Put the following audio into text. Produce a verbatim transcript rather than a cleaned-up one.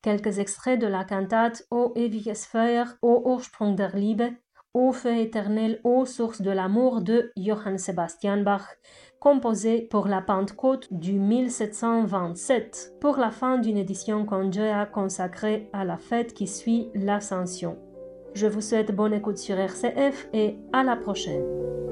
quelques extraits de la cantate O ewiges Feuer, O Ursprung der Liebe, Ô feu éternel, ô source de l'amour de Johann Sebastian Bach, composé pour la Pentecôte du mille sept cent vingt-sept, pour la fin d'une édition conjoya consacrée à la fête qui suit l'Ascension. Je vous souhaite bonne écoute sur R C F et à la prochaine.